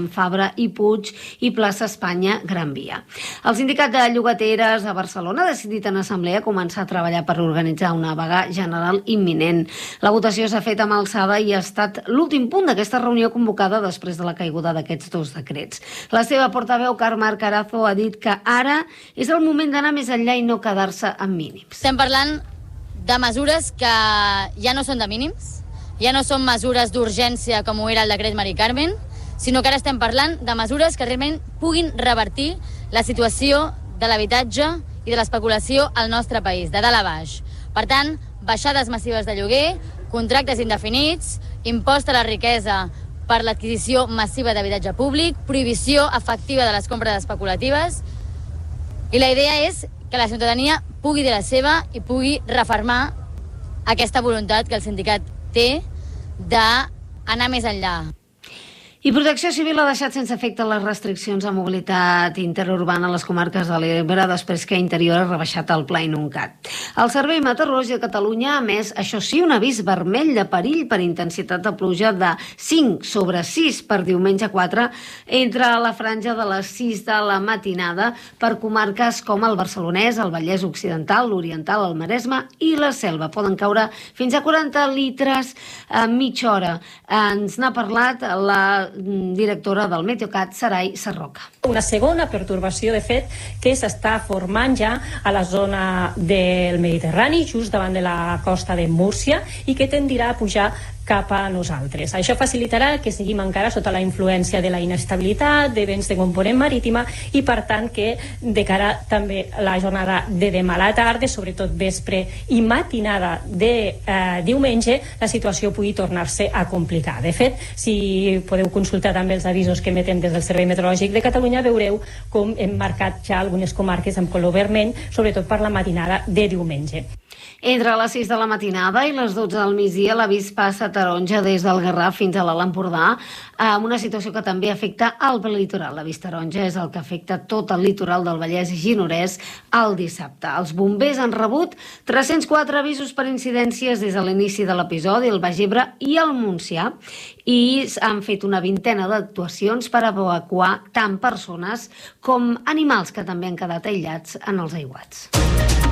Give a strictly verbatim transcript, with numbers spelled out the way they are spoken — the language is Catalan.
Can Fabra i Puig i plaça Espanya Gran Via. El sindicat de llogateres a Barcelona ha decidit en assemblea començar a treballar per organitzar una vaga general imminent. La votació s'ha fet amb alçada i ha estat l'últim punt d'aquesta reunió convocada després de la caiguda d'aquests dos decrets. La seva portaveu, Carme Carazo, ha dit que ara és el moment d'anar més enllà i no quedar-se amb mínims. Estem parlant de mesures que ja no són de mínims, ja no són mesures d'urgència com ho era el decret Mari Carmen, sinó que ara estem parlant de mesures que realment puguin revertir la situació de l'habitatge i de l'especulació al nostre país, de dalt a baix. Per tant, baixades massives de lloguer, contractes indefinits, impost a la riquesa per l'adquisició massiva d'habitatge públic, prohibició efectiva de les compres especulatives, i la idea és que la ciutadania pugui dir la seva i pugui refermar aquesta voluntat que el sindicat té d'anar més enllà. I Protecció Civil ha deixat sense efecte les restriccions a mobilitat interurbana a les comarques de l'Ebre després que Interior ha rebaixat el Pla Inuncat. El Servei Meteorològic de Catalunya ha emès, això sí, un avís vermell de perill per intensitat de pluja de cinc sobre sis per diumenge quatre entre la franja de les sis de la matinada per comarques com el Barcelonès, el Vallès Occidental, l'Oriental, el Maresme i la Selva. Poden caure fins a quaranta litres a mitja hora. Ens n'ha parlat la directora del Meteocat, Sarai Sarroca. Una segona pertorbació, de fet, que s'està formant ja a la zona del Mediterrani, just davant de la costa de Múrcia, i que tendirà a pujar cap a nosaltres. Això facilitarà que seguim encara sota la influència de la inestabilitat, de vents de component marítima, i per tant que de cara també la jornada de demà a la tarda, sobretot vespre i matinada de eh, diumenge, la situació pugui tornar-se a complicar. De fet, si podeu consultar també els avisos que emetem des del Servei Meteorològic de Catalunya, veureu com hem marcat ja algunes comarques amb color vermell, sobretot per la matinada de diumenge. Entre les sis de la matinada i les dotze del migdia, l'avís passa a taronja des del Garraf fins a l'Alt Empordà, amb una situació que també afecta el litoral. L'avís taronja és el que afecta tot el litoral del Vallès i Gironès el dissabte. Els bombers han rebut tres-cents quatre avisos per incidències des de l'inici de l'episodi, el Baix Ebre i el Montsià, i han fet una vintena d'actuacions per evacuar tant persones com animals que també han quedat aïllats en els aiguats.